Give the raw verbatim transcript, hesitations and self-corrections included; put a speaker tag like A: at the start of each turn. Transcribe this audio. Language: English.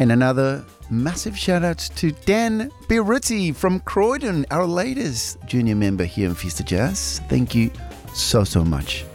A: And another massive shout out to Dan Biruti from Croydon, our latest junior member here in Fiesta Jazz. Thank you so, so much.